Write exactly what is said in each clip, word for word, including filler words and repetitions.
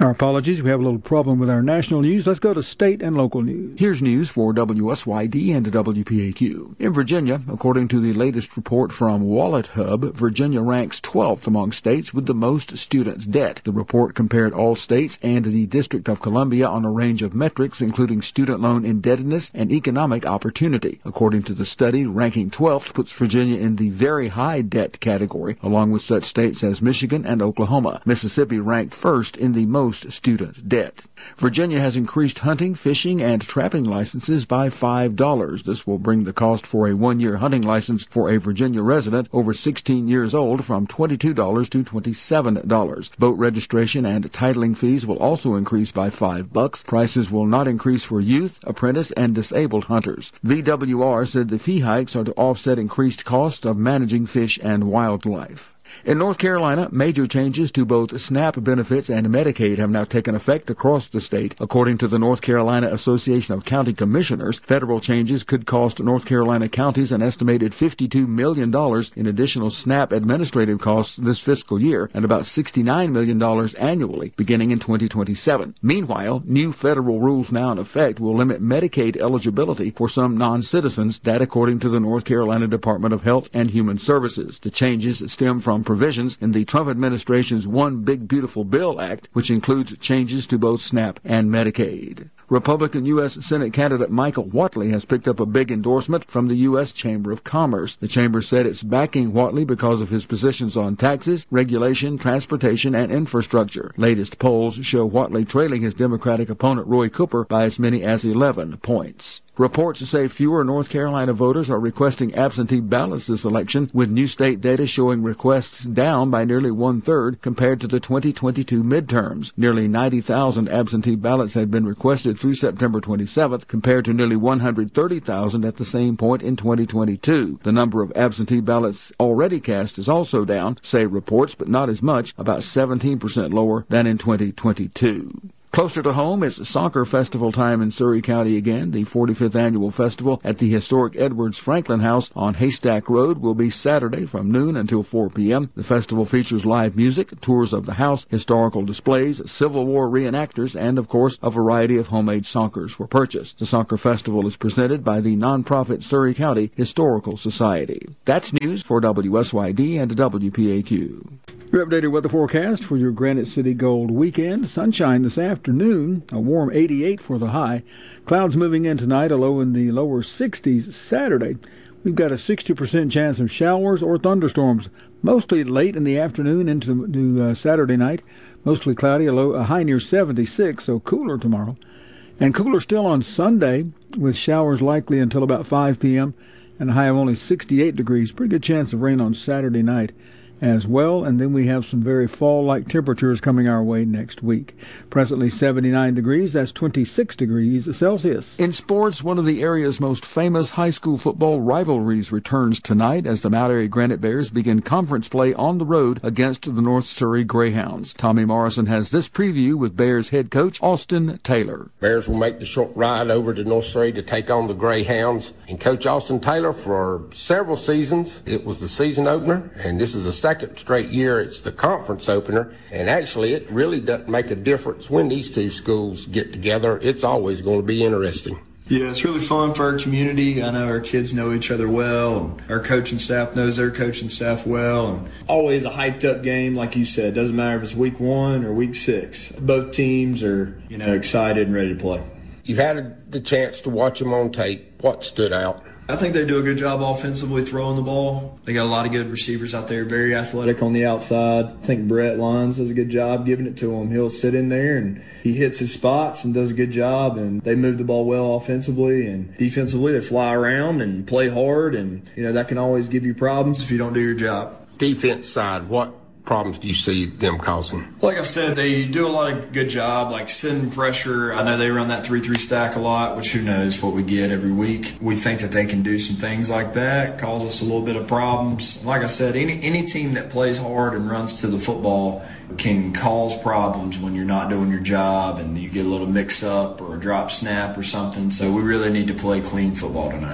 Our apologies. We have a little problem with our national news. Let's go to state and local news. Here's news for W S Y D and W P A Q. In Virginia, according to the latest report from Wallet Hub, Virginia ranks twelfth among states with the most student debt. The report compared all states and the District of Columbia on a range of metrics, including student loan indebtedness and economic opportunity. According to the study, ranking twelfth puts Virginia in the very high debt category, along with such states as Michigan and Oklahoma. Mississippi ranked first in the most student debt. Virginia has increased hunting, fishing, and trapping licenses by five dollars. This will bring the cost for a one-year hunting license for a Virginia resident over sixteen years old from twenty-two dollars to twenty-seven dollars. Boat registration and titling fees will also increase by five bucks. Prices will not increase for youth, apprentice, and disabled hunters. V W R said the fee hikes are to offset increased costs of managing fish and wildlife. In North Carolina, major changes to both SNAP benefits and Medicaid have now taken effect across the state. According to the North Carolina Association of County Commissioners, federal changes could cost North Carolina counties an estimated fifty-two million dollars in additional SNAP administrative costs this fiscal year and about sixty-nine million dollars annually beginning in twenty twenty-seven. Meanwhile, new federal rules now in effect will limit Medicaid eligibility for some non-citizens, that according to the North Carolina Department of Health and Human Services. The changes stem from provisions in the Trump administration's One Big Beautiful Bill Act, which includes changes to both SNAP and Medicaid. Republican U S Senate candidate Michael Whatley has picked up a big endorsement from the U S Chamber of Commerce. The chamber said it's backing Whatley because of his positions on taxes, regulation, transportation, and infrastructure. Latest polls show Whatley trailing his Democratic opponent Roy Cooper by as many as eleven points. Reports say fewer North Carolina voters are requesting absentee ballots this election, with new state data showing requests down by nearly one-third compared to the twenty twenty-two midterms. Nearly ninety thousand absentee ballots had been requested through September twenty-seventh, compared to nearly one hundred thirty thousand at the same point in twenty twenty-two. The number of absentee ballots already cast is also down, say reports, but not as much, about seventeen percent lower than in twenty twenty-two. Closer to home is soccer festival time in Surry County again. The forty-fifth annual festival at the historic Edwards Franklin House on Haystack Road will be Saturday from noon until four p.m. The festival features live music, tours of the house, historical displays, Civil War reenactors, and, of course, a variety of homemade sockers for purchase. The soccer festival is presented by the nonprofit Surry County Historical Society. That's news for W S Y D and W P A Q. Your updated weather forecast for your Granite City Gold weekend. Sunshine this afternoon, a warm eighty-eight for the high. Clouds moving in tonight, a low in the lower sixties Saturday. We've got a sixty percent chance of showers or thunderstorms, mostly late in the afternoon into to, uh, Saturday night. Mostly cloudy, a, low, a high near seventy-six, so cooler tomorrow. And cooler still on Sunday, with showers likely until about five p.m. and a high of only sixty-eight degrees. Pretty good chance of rain on Saturday night as well, and then we have some very fall-like temperatures coming our way next week. Presently seventy-nine degrees, that's twenty-six degrees Celsius. In sports, one of the area's most famous high school football rivalries returns tonight as the Mount Airy Granite Bears begin conference play on the road against the North Surry Greyhounds. Tommy Morrison has this preview with Bears head coach Austin Taylor. Bears will make the short ride over to North Surry to take on the Greyhounds. And Coach Austin Taylor, for several seasons, it was the season opener, and this is the second straight year it's the conference opener. And actually, it really doesn't make a difference when these two schools get together. It's always going to be interesting. Yeah, it's really fun for our community. I know our kids know each other well, and our coaching staff knows their coaching staff well. And always a hyped up game, like you said. Doesn't matter if it's week one or week six. Both teams are, you know, excited and ready to play. You've had the chance to watch them on tape. What stood out? I think they do a good job offensively throwing the ball. They got a lot of good receivers out there, very athletic on the outside. I think Brett Lyons does a good job giving it to him. He'll sit in there and he hits his spots and does a good job, and they move the ball well offensively, and defensively they fly around and play hard, and you know that can always give you problems if you don't do your job. Defense side, what problems do you see them causing? Like I said, they do a lot of good job, like sending pressure. I know they run that three three stack a lot, which who knows what we get every week. We think that they can do some things like that, cause us a little bit of problems. Like I said, any any team that plays hard and runs to the football can cause problems when you're not doing your job and you get a little mix up or a drop snap or something. So we really need to play clean football tonight.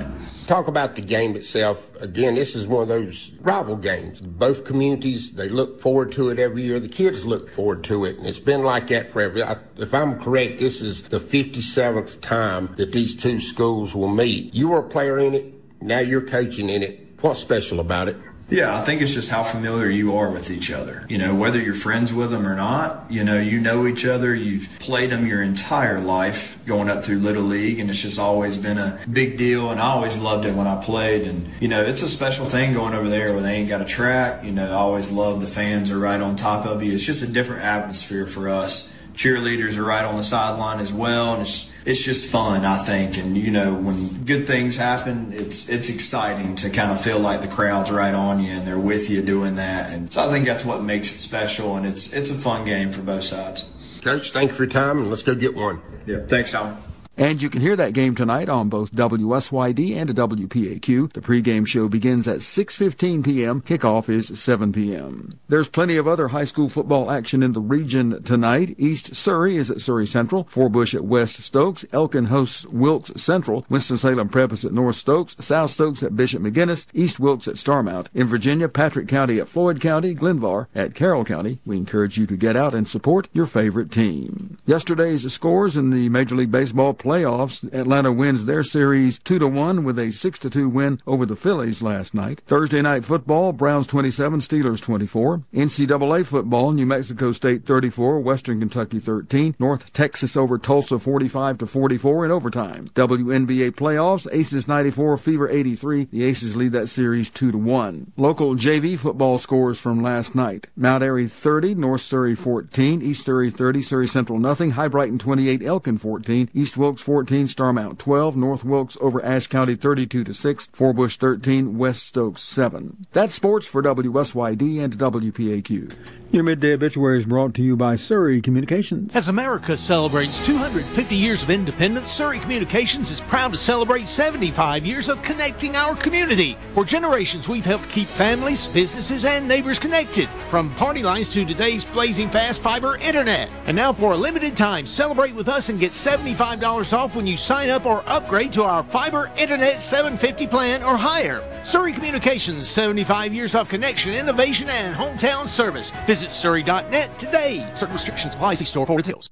talk about the game itself, again, this is one of those rival games. Both communities, they look forward to it every year. The kids look forward to it, and it's been like that forever. I, if I'm correct, this is the fifty-seventh time that these two schools will meet. You were a player in it, now you're coaching in it. What's special about it? Yeah, I think it's just how familiar you are with each other. You know, whether you're friends with them or not, you know, you know each other. You've played them your entire life going up through Little League, and it's just always been a big deal, and I always loved it when I played. And, you know, it's a special thing going over there where they ain't got a track. You know, I always love the fans are right on top of you. It's just a different atmosphere for us. Cheerleaders are right on the sideline as well, and it's it's just fun, I think. And you know, when good things happen, it's it's exciting to kind of feel like the crowd's right on you and they're with you doing that. And so I think that's what makes it special, and it's it's a fun game for both sides. Coach, thank you for your time, and let's go get one. Yeah, thanks, Tom. And you can hear that game tonight on both W S Y D and W P A Q. The pregame show begins at six fifteen p.m. Kickoff is seven p.m. There's plenty of other high school football action in the region tonight. East Surrey is at Surrey Central, Forbush at West Stokes, Elkin hosts Wilkes Central, Winston-Salem Prep is at North Stokes, South Stokes at Bishop McGinnis, East Wilkes at Starmount. In Virginia, Patrick County at Floyd County, Glenvar at Carroll County. We encourage you to get out and support your favorite team. Yesterday's scores in the Major League Baseball playoffs: Atlanta wins their series two to one with a six to two win over the Phillies last night. Thursday night football: Browns twenty-seven, Steelers twenty-four. N C double A football: New Mexico State thirty-four, Western Kentucky thirteen. North Texas over Tulsa forty-five to forty-four in overtime. W N B A playoffs: Aces ninety-four, Fever eighty-three. The Aces lead that series two to one. Local J V football scores from last night: Mount Airy thirty, North Surrey fourteen, East Surrey thirty, Surrey Central nothing, High Brighton twenty-eight, Elkin fourteen, East Wilkes fourteen, Starmount twelve, North Wilkes over Ashe County thirty-two to six, Forbush thirteen, West Stokes seven. That's sports for W S Y D and W P A Q. Your midday obituary is brought to you by Surrey Communications. As America celebrates two hundred fifty years of independence, Surrey Communications is proud to celebrate seventy-five years of connecting our community. For generations, we've helped keep families, businesses, and neighbors connected, from party lines to today's blazing fast fiber internet. And now for a limited time, celebrate with us and get seventy-five dollars off when you sign up or upgrade to our fiber internet seven fifty plan or higher. Surrey Communications, seventy-five years of connection, innovation, and hometown service. Visit surrey dot net today. Certain restrictions apply. See store for details.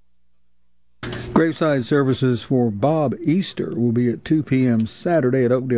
Graveside services for Bob Easter will be at two p.m. Saturday at Oakdale